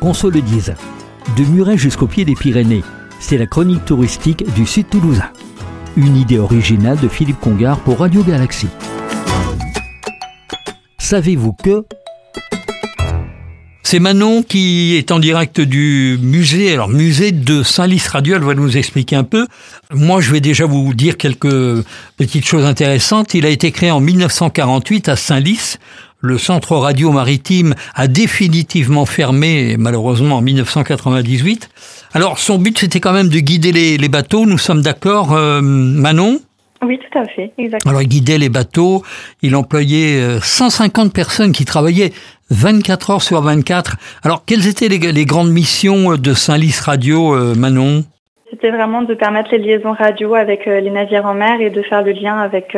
qu'on se le dise. De Muret jusqu'au pied des Pyrénées, c'est la chronique touristique du Sud toulousain. Une idée originale de Philippe Congar pour Radio Galaxie. Savez-vous que... C'est Manon qui est en direct du musée, alors musée de Saint-Lys Radio, elle va nous expliquer un peu. Moi, je vais déjà vous dire quelques petites choses intéressantes. Il a été créé en 1948 à Saint-Lys. Le centre radio maritime a définitivement fermé, malheureusement, en 1998. Alors, son but, c'était quand même de guider les bateaux. Nous sommes d'accord, Manon ? Oui, tout à fait, exactement. Alors, il guidait les bateaux, il employait 150 personnes qui travaillaient 24 heures sur 24. Alors, quelles étaient les grandes missions de Saint-Lys Radio, Manon ? C'était vraiment de permettre les liaisons radio avec les navires en mer et de faire le lien avec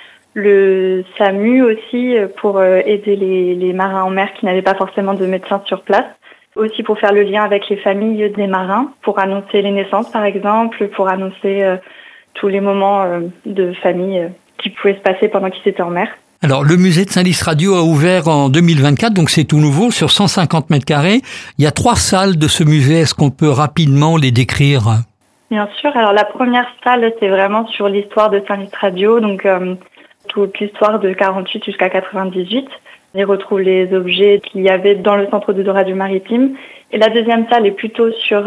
le SAMU aussi pour aider les marins en mer qui n'avaient pas forcément de médecin sur place. Aussi pour faire le lien avec les familles des marins, pour annoncer les naissances par exemple, pour annoncer tous les moments de famille qui pouvaient se passer pendant qu'ils étaient en mer. Alors, le musée de Saint-Lys Radio a ouvert en 2024, donc c'est tout nouveau, sur 150 mètres carrés. Il y a 3 salles de ce musée. Est-ce qu'on peut rapidement les décrire ? Bien sûr. Alors, la première salle, c'est vraiment sur l'histoire de Saint-Lys Radio, donc toute l'histoire de 48 jusqu'à 98. On y retrouve les objets qu'il y avait dans le centre de radio maritime. Et la deuxième salle est plutôt sur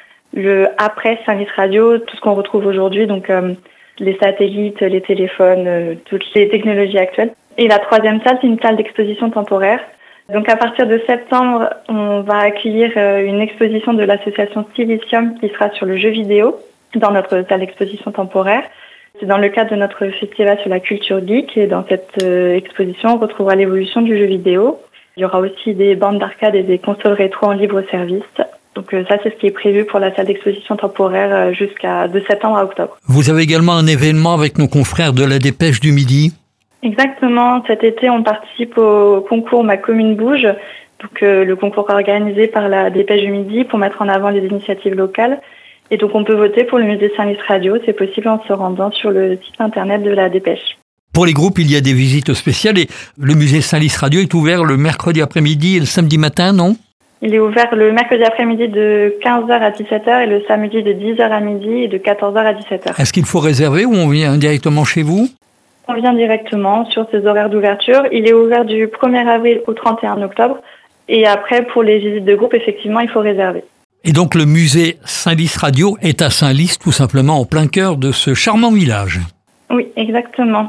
le après Saint-Lys Radio, tout ce qu'on retrouve aujourd'hui, donc les satellites, les téléphones, toutes les technologies actuelles. Et la troisième salle, c'est une salle d'exposition temporaire. Donc à partir de septembre, on va accueillir une exposition de l'association Silicium qui sera sur le jeu vidéo dans notre salle d'exposition temporaire. C'est dans le cadre de notre festival sur la culture geek et dans cette exposition, on retrouvera l'évolution du jeu vidéo. Il y aura aussi des bandes d'arcade et des consoles rétro en libre service. Donc ça, c'est ce qui est prévu pour la salle d'exposition temporaire de septembre à octobre. Vous avez également un événement avec nos confrères de la Dépêche du Midi ? Exactement. Cet été, on participe au concours Ma Commune Bouge, donc le concours organisé par la Dépêche du Midi pour mettre en avant les initiatives locales. Et donc on peut voter pour le musée Saint-Lys Radio. C'est possible en se rendant sur le site internet de la Dépêche. Pour les groupes, il y a des visites spéciales et le musée Saint-Lys Radio est ouvert le mercredi après-midi et le samedi matin, non ? Il est ouvert le mercredi après-midi de 15h à 17h et le samedi de 10h à midi et de 14h à 17h. Est-ce qu'il faut réserver ou on vient directement chez vous ? On vient directement sur ses horaires d'ouverture. Il est ouvert du 1er avril au 31 octobre. Et après, pour les visites de groupe, effectivement, il faut réserver. Et donc, le musée Saint-Lys Radio est à Saint-Lys, tout simplement en plein cœur de ce charmant village. Oui, exactement.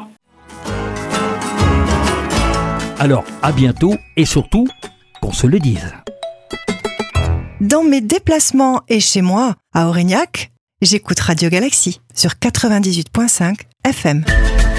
Alors, à bientôt et surtout, qu'on se le dise. Dans mes déplacements et chez moi, à Aurignac, j'écoute Radio Galaxie sur 98.5 FM.